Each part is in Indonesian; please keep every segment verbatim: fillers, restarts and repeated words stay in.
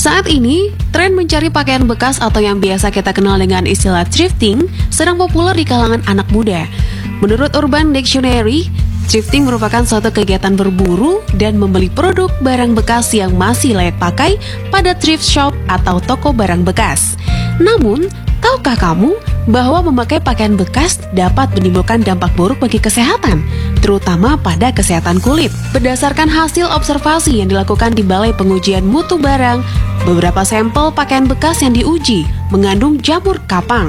Saat ini, tren mencari pakaian bekas atau yang biasa kita kenal dengan istilah thrifting sedang populer di kalangan anak muda. Menurut Urban Dictionary, thrifting merupakan suatu kegiatan berburu dan membeli produk barang bekas yang masih layak pakai pada thrift shop atau toko barang bekas. Namun, tahukah kamu bahwa memakai pakaian bekas dapat menimbulkan dampak buruk bagi kesehatan, terutama pada kesehatan kulit? Berdasarkan hasil observasi yang dilakukan di Balai Pengujian Mutu Barang, beberapa sampel pakaian bekas yang diuji mengandung jamur kapang.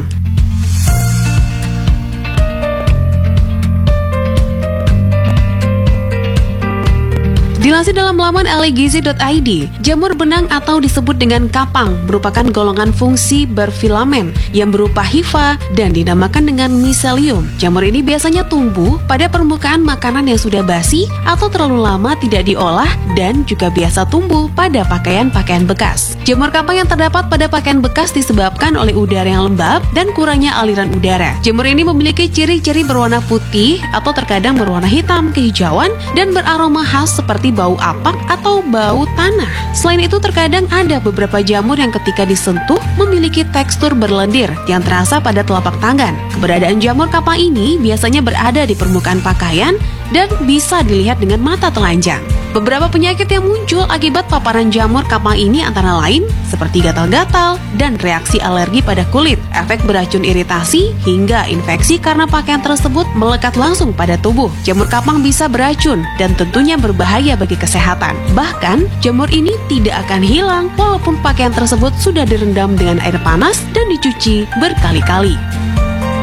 Dilansir dalam laman l i gizi dot i d, jamur benang atau disebut dengan kapang merupakan golongan fungsi berfilamen yang berupa hifa dan dinamakan dengan miselium. Jamur ini biasanya tumbuh pada permukaan makanan yang sudah basi atau terlalu lama tidak diolah dan juga biasa tumbuh pada pakaian-pakaian bekas. Jamur kapang yang terdapat pada pakaian bekas disebabkan oleh udara yang lembab dan kurangnya aliran udara. Jamur ini memiliki ciri-ciri berwarna putih atau terkadang berwarna hitam kehijauan dan beraroma khas seperti bau apak atau bau tanah. Selain itu, terkadang ada beberapa jamur yang ketika disentuh memiliki tekstur berlendir yang terasa pada telapak tangan. Keberadaan jamur kapang ini biasanya berada di permukaan pakaian dan bisa dilihat dengan mata telanjang. Beberapa penyakit yang muncul akibat paparan jamur kapang ini antara lain seperti gatal-gatal dan reaksi alergi pada kulit, efek beracun iritasi, hingga infeksi karena pakaian tersebut melekat langsung pada tubuh. Jamur kapang bisa beracun dan tentunya berbahaya bagi kesehatan. Bahkan, jamur ini tidak akan hilang walaupun pakaian tersebut sudah direndam dengan air panas dan dicuci berkali-kali.